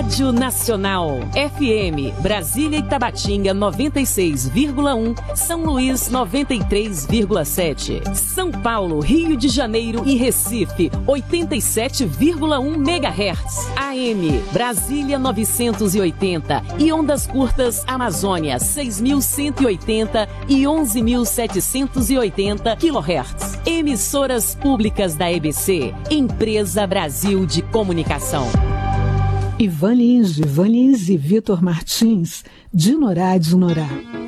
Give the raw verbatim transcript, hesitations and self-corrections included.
Rádio Nacional. F M, Brasília e Tabatinga noventa e seis vírgula um, São Luís noventa e três vírgula sete, São Paulo, Rio de Janeiro e Recife oitenta e sete vírgula um megahertz. A M, Brasília novecentos e oitenta e ondas curtas Amazônia seis mil cento e oitenta e onze mil setecentos e oitenta quilohertz. Emissoras públicas da E B C, Empresa Brasil de Comunicação. Ivan Lins, Ivan Lins e Vitor Martins, de Norá de Norá.